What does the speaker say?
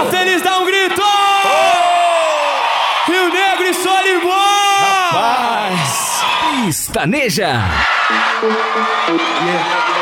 tá feliz, dá um grito! Rio Negro e Solimões! Pista Neja.